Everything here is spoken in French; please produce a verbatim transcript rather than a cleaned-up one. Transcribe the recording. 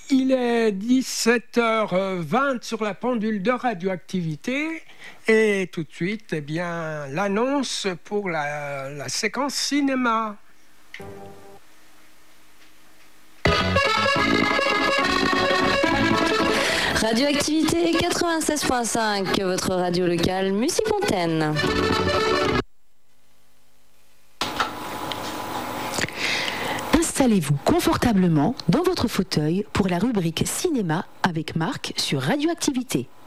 Il est dix-sept heures vingt sur la pendule de Radioactivité et tout de suite, eh bien, l'annonce pour la, la séquence cinéma. Radioactivité quatre-vingt-seize virgule cinq, votre radio locale Mussy-Fontaine. Installez-vous confortablement dans votre fauteuil pour la rubrique cinéma avec Marc sur Radioactivité.